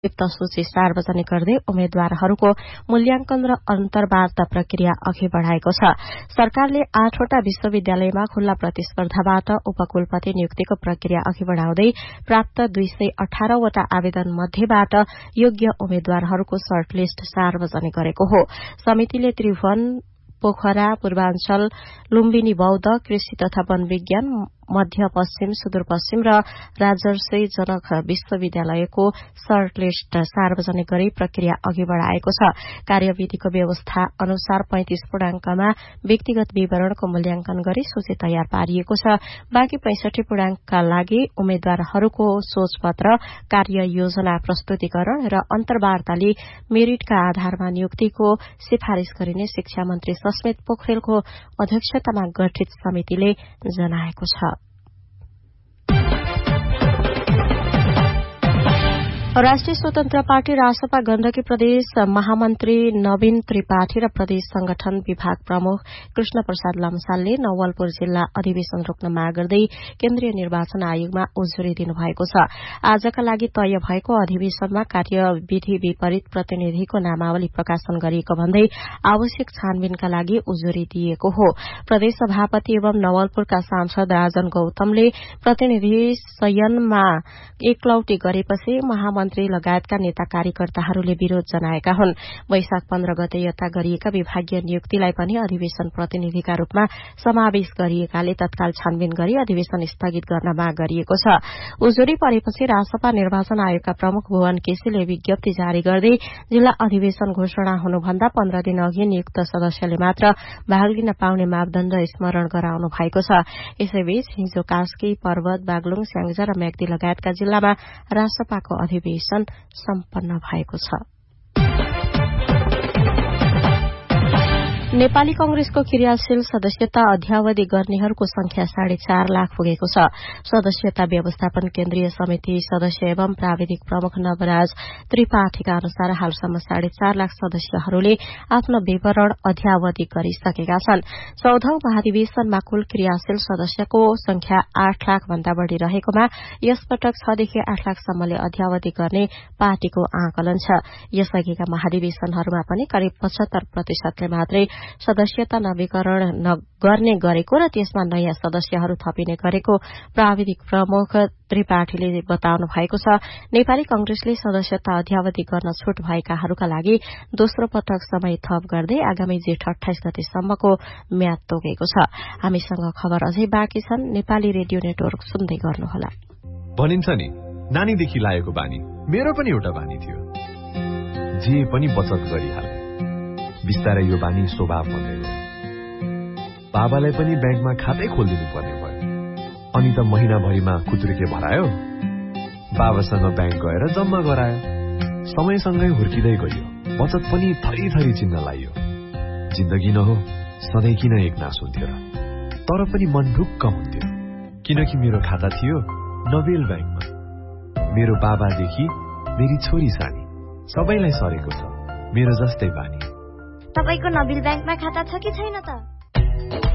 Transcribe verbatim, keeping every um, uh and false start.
संक्षिप्त सूची सार्वजनिक गर्दै उम्मेद्वारहरूको मूल्याङ्कन र अन्तर्वार्ता प्रक्रिया अघि बढ़ाएको छ। सरकारले आठवटा विश्वविद्यालयमा खुल्ला प्रतिस्पर्धाबाट उपकुलपति नियुक्तिको प्रक्रिया अघि बढ़ाउँदै प्राप्त दुई सय अठारवटा आवेदन मध्येबाट योग्य उम्मेद्वारहरूको सर्टलिस्ट सार्वजनिक गरेको हो। समितिले त्रिभुवन, पोखरा, पूर्वाञ्चल, लुम्बिनी बौद्ध, कृषि तथा वन विज्ञान, मध्य पश्चिम, सुदूरपश्चिम र राजर्षि जनक विश्वविद्यालयको सर्टलिस्ट सार्वजनिक गरी प्रक्रिया अघि बढ़ाएको छ। कार्यविधिको व्यवस्था अनुसार पैंतिस पूर्णाङ्कमा व्यक्तिगत विवरणको मूल्याङ्कन गरी सूची तयार पारिएको छ। बाँकी पैंसठी पूर्णाङ्कका लागि उम्मेद्वारहरूको सोचपत्र, कार्य योजना प्रस्तुतिकरण र अन्तर्वार्ताले मेरिटका आधारमा नियुक्तिको सिफारिश गरिने शिक्षा मन्त्री सस्मित पोखरेलको अध्यक्षतामा गठित समितिले जनाएको छ। राष्ट्रिय स्वतन्त्र पार्टी रासपा गण्डकी प्रदेश महामन्त्री नवीन त्रिपाठी र प्रदेश संगठन विभाग प्रमुख कृष्ण प्रसाद लम्सालले नवलपुर जिल्ला अधिवेशन रोक्न माग गर्दै केन्द्रीय निर्वाचन आयोगमा उजुरी दिनुभएको छ। आजका लागि तय भएको अधिवेशनमा कार्यविधि विपरीत प्रतिनिधिको नामावली प्रकाशन गरिएको भन्दै आवश्यक छानबिनका लागि उजुरी दिएको हो। प्रदेश सभापति एवं नवलपुरका सांसद राजन गौतमले प्रतिनिधि चयनमा एकलौटी गरेपछि महामन्त्री मन्त्री लगायतका नेता कार्यकर्ताहरूले विरोध जनाएका हुन्। वैशाख पन्ध्र गते यता गरिएका विभागीय नियुक्तिलाई पनि अधिवेशन प्रतिनिधिका रूपमा समावेश गरिएकाले तत्काल छानबिन गरी अधिवेशन स्थगित गर्न माग गरिएको छ। उजुरी परेपछि रासपा निर्वाचन आयोगका प्रमुख भुवन केसीले विज्ञप्ति जारी गर्दै जिल्ला अधिवेशन घोषणा हुनुभन्दा पन्ध्र दिन अघि नियुक्त सदस्यले मात्र भाग लिन पाउने मापदण्ड स्मरण गराउनु भएको छ। यसैबीच हिजो कास्की, पर्वत, बागलुङ, स्याङ्जा र म्याग्दी लगायतका जिल्लामा रासपाको अधिवेशन सम्पन्न भएको छ। नेपाली कंग्रेसको क्रियाशील सदस्यता अध्यावधि गर्नेहरूको संख्या साढे चार लाख पुगेको छ। सदस्यता व्यवस्थापन केन्द्रीय समिति सदस्य एवं प्राविधिक प्रमुख नवराज त्रिपाठीका अनुसार हालसम्म साढे चार लाख सदस्यहरूले आफ्नो विवरण अध्यावधि गरिसकेका छन्। चौधौं महाधिवेशनमा कुल क्रियाशील सदस्यको संख्या आठ लाख भन्दा बढ़ी रहेकोमा यसपटक छदेखि आठ लाखसम्मले अध्यावधि गर्ने पार्टीको आकलन छ। यसअघिका महाधिवेशनहरूमा पनि करिब पचहत्तर प्रतिशतले मात्रै सदस्यता नवीकरण गर्ने गरेको र त्यसमा नयाँ सदस्यहरू थपिने गरेको प्राविधिक प्रमुख त्रिपाठीले बताउनु भएको छ। नेपाली कंग्रेसले सदस्यता अध्यावधि गर्न छूट भएकाहरूका लागि दोस्रो पटक समय थप गर्दै आगामी जेठ अठाइस गतेसम्मको म्याद तोकेको छ। हामीसँग खबर अझै बाँकी छन्। नेपाली रेडियो नेटवर्क सुन्दै गर्नुहोला। भनिन्छ नि, नानीदेखि लागेको बानी मेरो पनि एउटा बानी थियो, जे पनि बचत गरिहाल्ने। बिस्तारै यो बानी स्वभाव बन्दै गयो। बाबालाई पनि ब्याङ्कमा खातै खोलिदिनु पर्ने भयो। अनि त महिनाभरिमा खुत्रुके भरायो, बाबासँग ब्याङ्क गएर जम्मा गरायो। समयसँगै हुर्किँदै गयो, बचत पनि थरी थरी चिन्न लाग्यो। जिन्दगी न हो, सधैँ किन एक नास हुन्थ्यो र? तर पनि मन ढुक्क हुन्थ्यो, किनकि मेरो खाता थियो नोबेल ब्याङ्कमा। मेरो बाबादेखि मेरी छोरी सानी सबैलाई सरेको छ मेरो जस्तै बानी। तपाईको नोबेल ब्याङ्कमा खाता छ कि छैन त?